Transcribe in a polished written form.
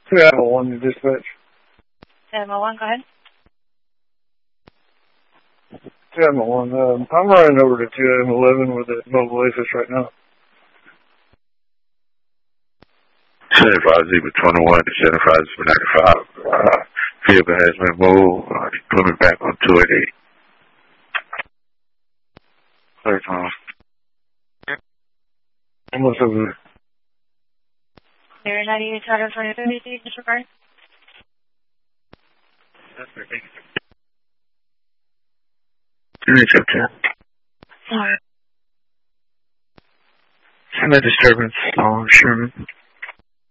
2-1 to dispatch. 701, go ahead. 2-1. I'm running over to 2-11 with a mobile AFIS right now. 75-21 to 75-95. Vehicle has been moved. Coming back on 288. Clear time. Almost over there. Clear 98 Charter 2050, disregard. Units up 10. Sorry. Send a disturbance along Sherman.